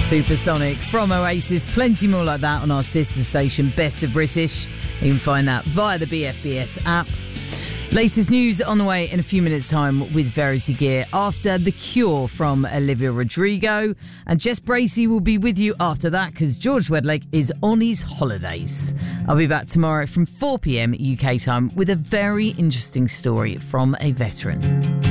Supersonic from Oasis. Plenty more like that on our sister station, Best of British. You can find that via the BFBS app. Latest news on the way in a few minutes' time with Verity Gear after The Cure from Olivia Rodrigo. And Jess Bracey will be with you after that because George Wedlake is on his holidays. I'll be back tomorrow from 4 p.m. UK time with a very interesting story from a veteran.